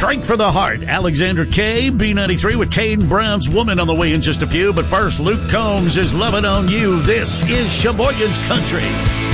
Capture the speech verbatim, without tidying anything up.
Strength for the Heart. Alexander K, B ninety-three with Kane Brown's Woman on the way in just a few. But first, Luke Combs is Loving on You. This is Sheboygan's Country.